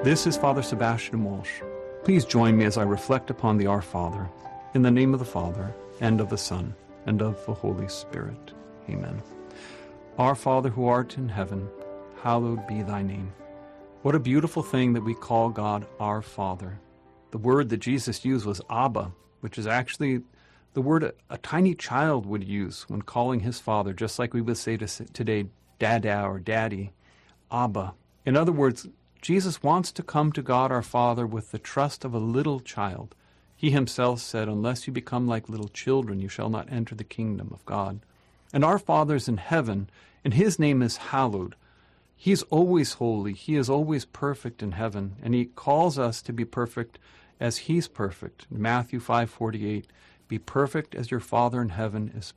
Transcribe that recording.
This is Father Sebastian Walsh. Please join me as I reflect upon the Our Father, in the name of the Father, and of the Son, and of the Holy Spirit. Amen. Our Father who art in heaven, hallowed be thy name. What a beautiful thing that we call God our Father. The word that Jesus used was Abba, which is actually the word a tiny child would use when calling his father, just like we would say today, Dada or Daddy, Abba. In other words, Jesus wants to come to God our Father with the trust of a little child. He himself said, unless you become like little children, you shall not enter the kingdom of God. And our Father is in heaven, and his name is hallowed. He's always holy. He is always perfect in heaven, and he calls us to be perfect as he's perfect. In Matthew 5:48, be perfect as your Father in heaven is